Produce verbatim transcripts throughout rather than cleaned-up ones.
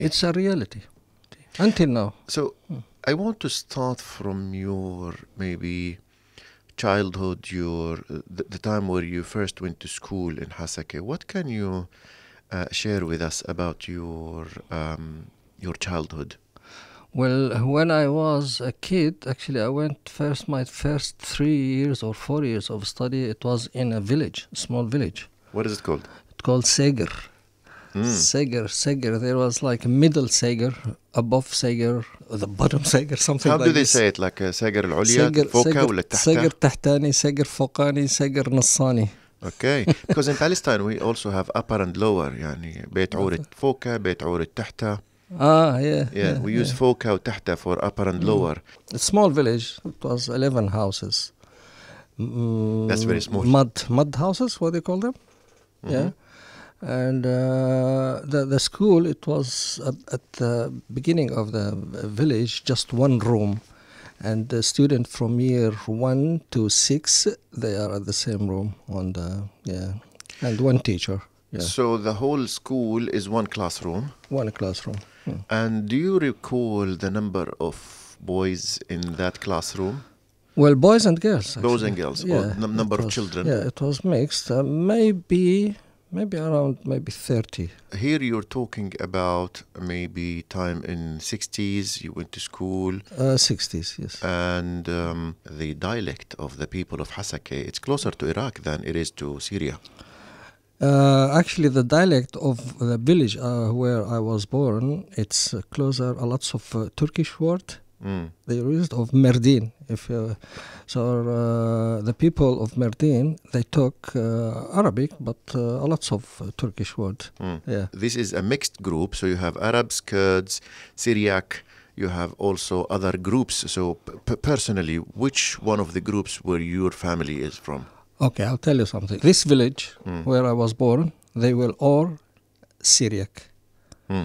It's a reality until now. So I want to start from your maybe childhood, your uh, the, the time where you first went to school in Hasake. What can you uh, share with us about your um, your childhood? Well, when I was a kid, actually, I went first, my first three years or four years of study, it was in a village, a small village. What is it called? It's called Seger. Mm. Seger, Seger. There was like a middle Seger, above Seger, or the bottom Seger, something How like do they this. say it? Like uh, ساجر العليا Seger, فوقها ولا Seger, تحتها? Seger تحتاني, Seger فوقاني, Seger نصاني. Okay, because in Palestine we also have upper and lower. يعني بيت عورة فوقها, بيت عورة تحتها. Ah, yeah. Yeah, we use yeah. فوقها وتحتها for upper and lower. A small village. It was eleven houses. Mm, That's very small. Mud, mud houses. What do you call them? Mhm. Yeah. And uh, the the school, it was uh, at the beginning of the village, just one room, and the student from year one to six, they are at the same room on the yeah, and one teacher. Yeah, So the whole school is one classroom. one classroom. Hmm. And do you recall the number of boys in that classroom? Well, boys and girls. Boys and actually. girls, or Yeah, num- number it of was- children? Yeah, it was mixed. Uh, maybe, maybe around maybe thirty. Here you're talking about maybe time in sixties, you went to school, Uh, sixties, yes. and um, the dialect of the people of Hasake, it's closer to Iraq than it is to Syria. Uh, actually, the dialect of the village uh, where I was born, it's uh, closer. A lots of uh, Turkish word Mm. they used of Merdin. If uh, so, uh, the people of Merdin they talk uh, Arabic, but uh, a lots of uh, Turkish word. Mm. Yeah. This is a mixed group, so you have Arabs, Kurds, Syriac, you have also other groups. So p- p- personally, which one of the groups where your family is from? Okay, I'll tell you something. This village Mm. where I was born, they were all Syriac. Mm.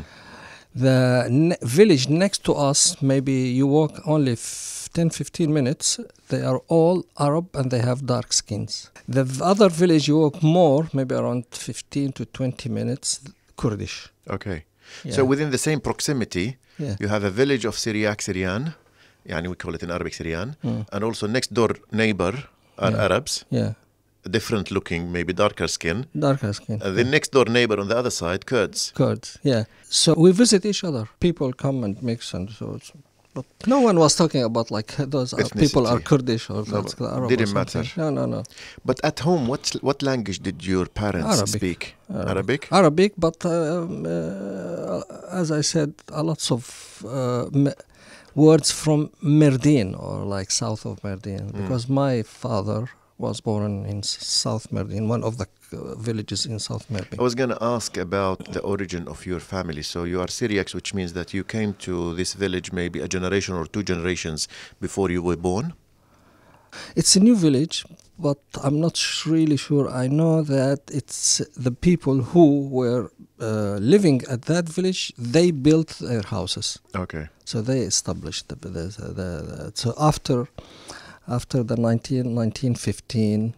The ne- village next to us, maybe you walk only f- ten fifteen minutes, they are all Arab and they have dark skins. The v- other village you walk more, maybe around fifteen to twenty minutes, Kurdish. Okay. Yeah. So within the same proximity, Yeah. you have a village of Syriac Syrian, yani we call it in Arabic Syrian, Mm. and also next door neighbor are Yeah. Arabs, Yeah, different looking, maybe darker skin. darker skin. And the next door neighbor on the other side, Kurds. Kurds, yeah. So we visit each other. People come and mix, and so it's, but no one was talking about like those are, people are Ethnicity. Kurdish or No, that's Arab. didn't or something. matter. No, no, no. But at home, what what language did your parents Arabic. speak? Arabic. Arabic? Arabic, but um, uh, as I said, a lots of uh, m- words from Merdin or like south of Merdin, because my father was born in s- South Merdin, one of the uh, villages in South Merdin. I was going to ask about the origin of your family. So you are Syriacs, which means that you came to this village maybe a generation or two generations before you were born? It's a new village, but I'm not sh- really sure. I know that it's the people who were uh, living at that village, they built their houses. Okay. So they established the, the, the, the so after after the nineteen, nineteen fifteen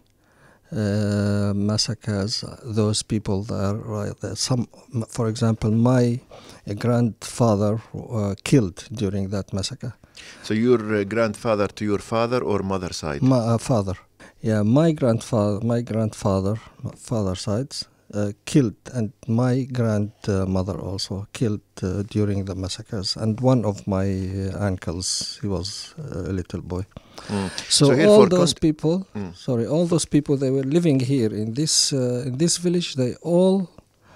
uh, massacres, those people there, right, there, some, for example, my uh, grandfather uh, killed during that massacre. So your uh, grandfather to your father or mother side? My uh, father, yeah, my grandfather, my grandfather, father sides, uh, killed, and my grandmother also killed uh, during the massacres. And one of my uh, uncles, he was uh, a little boy. Mm. So, So here all for those cont- people, Mm. sorry, all those people, they were living here in this uh, in this village. They all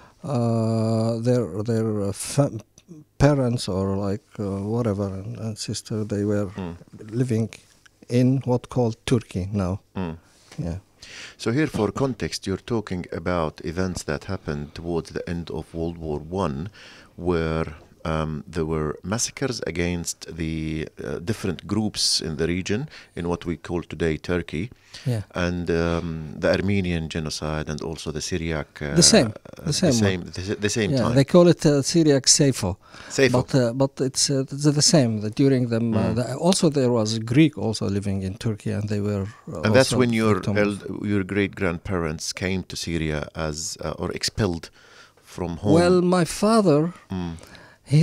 uh, their their uh, fam- parents or like uh, whatever and, and sister, they were Mm. living in what called Turkey now. Mm. Yeah. So here for context, you're talking about events that happened towards the end of World War One, where um, there were massacres against the uh, different groups in the region, in what we call today Turkey, Yeah. and um, the Armenian genocide and also the Syriac. Uh, The same, uh, the same the one. same, the, s- the same Yeah, time. they call it uh, Syriac Seifo, Safer. but uh, but it's, uh, it's the same. That during them, uh, Mm. the, also there was a Greek also living in Turkey, and they were. Uh, And that's also when your victim of- eld- your great grandparents came to Syria as uh, or expelled from home. Well, my father, Mm.